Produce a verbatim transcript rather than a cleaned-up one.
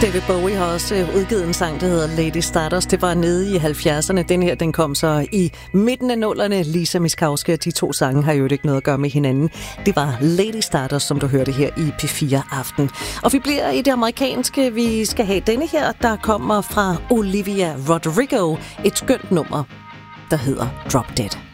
David Bowie har også udgivet en sang, der hedder Lady Stardust. Det var nede i halvfjerdserne. Den her, den kom så i midten af nullerne. Lisa Miskovsky, de to sange har jo ikke noget at gøre med hinanden. Det var Lady Stardust, som du hørte her i P fire Aften. Og vi bliver i det amerikanske. Vi skal have denne her, der kommer fra Olivia Rodrigo. Et skønt nummer, der hedder Drop Dead.